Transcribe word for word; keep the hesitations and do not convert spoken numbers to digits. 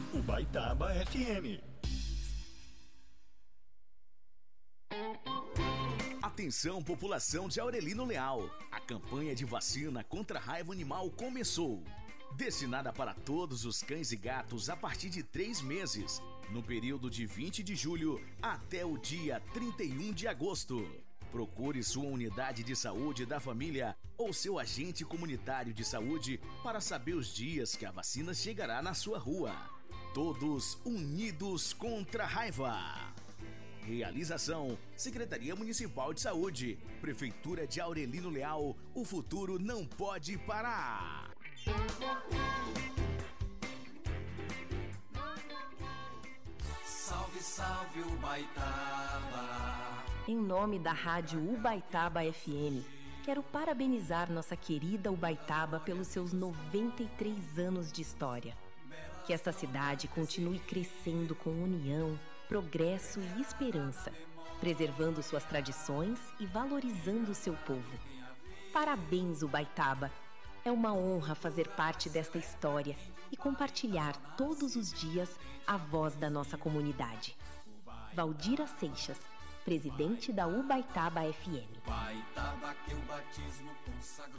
Ubaitaba F M. Atenção, população de Aurelino Leal. A campanha de vacina contra a raiva animal começou. Destinada para todos os cães e gatos a partir de três meses, no período de vinte de julho até o dia trinta e um de agosto. Procure sua unidade de saúde da família ou seu agente comunitário de saúde para saber os dias que a vacina chegará na sua rua. Todos unidos contra a raiva. Realização: Secretaria Municipal de Saúde, Prefeitura de Aurelino Leal. O futuro não pode parar. Salve, salve Ubaitaba. Em nome da Rádio Ubaitaba F M, quero parabenizar nossa querida Ubaitaba pelos seus noventa e três anos de história. Que esta cidade continue crescendo com união, progresso e esperança, preservando suas tradições e valorizando seu povo. Parabéns, Ubaitaba! É uma honra fazer parte desta história e compartilhar todos os dias a voz da nossa comunidade. Valdira Seixas, presidente da Ubaitaba F M. Ubaitaba que o batismo consagrou.